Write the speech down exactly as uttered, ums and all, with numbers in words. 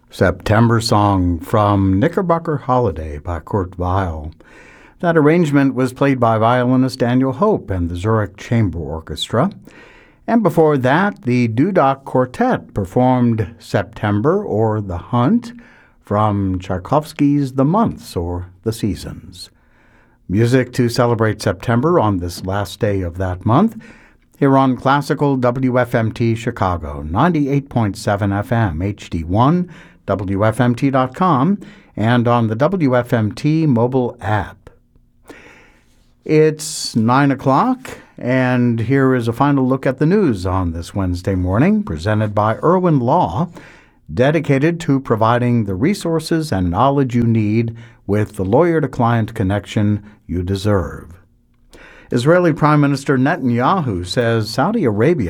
September Song from Knickerbocker Holiday by Kurt Weill. That arrangement was played by violinist Daniel Hope and the Zurich Chamber Orchestra. And before that, the Dudok Quartet performed September or The Hunt from Tchaikovsky's The Months or The Seasons. Music to celebrate September on this last day of that month here on Classical W F M T Chicago, ninety-eight point seven F M, H D one, W F M T dot com, and on the W F M T mobile app. It's nine o'clock, and here is a final look at the news on this Wednesday morning, presented by Irwin Law, dedicated to providing the resources and knowledge you need with the lawyer-to-client connection you deserve. Israeli Prime Minister Netanyahu says Saudi Arabia